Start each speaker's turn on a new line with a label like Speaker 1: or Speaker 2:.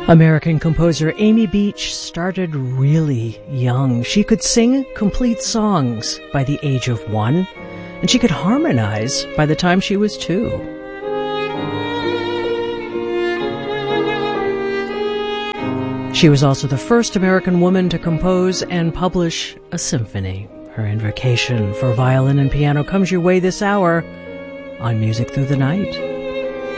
Speaker 1: American composer Amy Beach started really young. She could sing complete songs by the age of 1, and she could harmonize by the time she was 2. She was also the first American woman to compose and publish a symphony. Her invocation for violin and piano comes your way this hour on Music Through the Night.